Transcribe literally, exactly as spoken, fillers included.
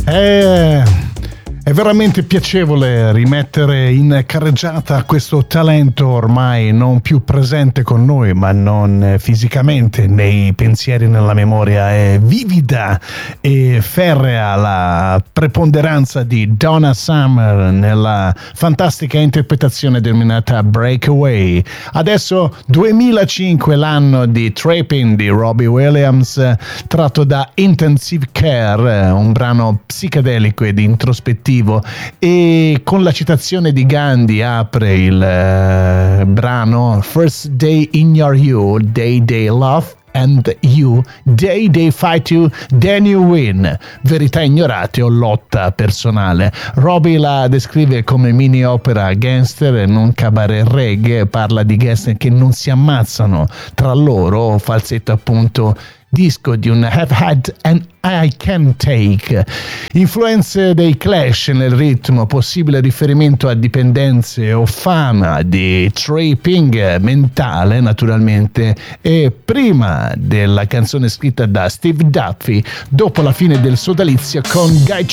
È, è veramente piacevole rimettere in carreggiata questo talento ormai non più presente con noi, ma non fisicamente, nei pensieri, nella memoria. È vivida e ferrea la preponderanza di Donna Summer nella fantastica interpretazione denominata Breakaway. Adesso duemilacinque, l'anno di Trapping di Robbie Williams, tratto da Intensive Care, un brano psichedelico ed introspettivo, e con la citazione di Gandhi apre il uh, brano First Day in Your You, Day Day Love and You, Day Day Fight You, Then You Win. Verità ignorate o lotta personale. Robbie la descrive come mini opera gangster e non cabaret reggae, parla di gangster che non si ammazzano tra loro, falsetto appunto disco di un Have Had and I Can Take. Influenze dei Clash nel ritmo, possibile riferimento a dipendenze o fama di tripping mentale naturalmente, e prima della canzone scritta da Steve Duffy dopo la fine del sodalizio con Guy